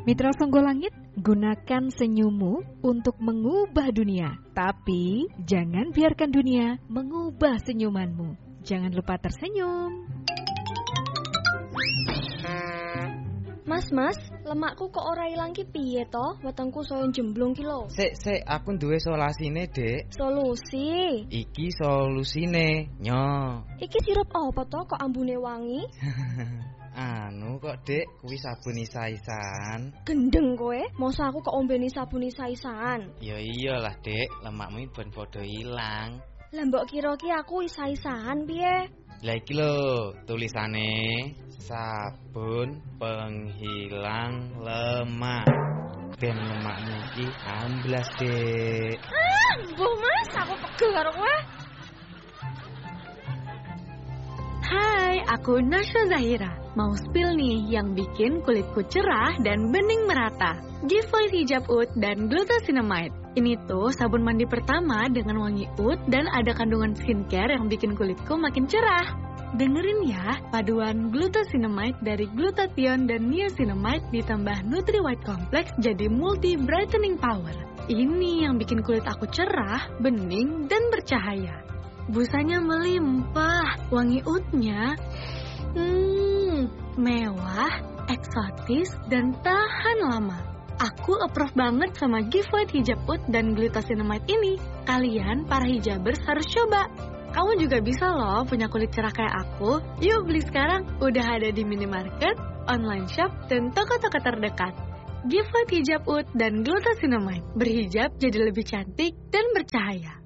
Mitra Songgolangit, gunakan senyummu untuk mengubah dunia. Tapi jangan biarkan dunia mengubah senyumanmu. Jangan lupa tersenyum. Mas, lemakku kok ora ilang ki piye to? Wetengku soyo jemblung ki lho. Sik, aku duwe solusine, Dek. Solusi? Iki solusine, nyo. Iki sirup apa to kok ambune wangi? Anu kok, Dek, kuwi sabun isa-isan. Gendeng kowe, mosok aku kok ombeni sabun isa-isan. Ya iyalah, Dek, lemakmu ben padha ilang. Lah mbok kira ki aku isa-isan piye? Lah iki lho tulisane sabun penghilang lemak. Ben lemakmu iki amblas, Dek. Mbuh Mas, aku pegel karo kowe. Hai, aku Nasya Zahira. Mau spill nih yang bikin kulitku cerah dan bening merata. Giveaway Hijab Oud dan Glucosinamide. Ini tuh sabun mandi pertama dengan wangi oud dan ada kandungan skincare yang bikin kulitku makin cerah. Dengerin ya, paduan Glucosinamide dari glutathione dan niacinamide ditambah Nutri White Complex jadi multi brightening power. Ini yang bikin kulit aku cerah, bening, dan bercahaya. Busanya melimpah, wangi oudnya mewah, eksotis, dan tahan lama. Aku approve banget sama Giveaway Hijab Oud dan Glucosinamide ini. Kalian, para hijabers, harus coba. Kamu juga bisa loh punya kulit cerah kayak aku. Yuk beli sekarang, udah ada di minimarket, online shop, dan toko-toko terdekat. Giveaway Hijab Oud dan Glucosinamide. Berhijab jadi lebih cantik dan bercahaya.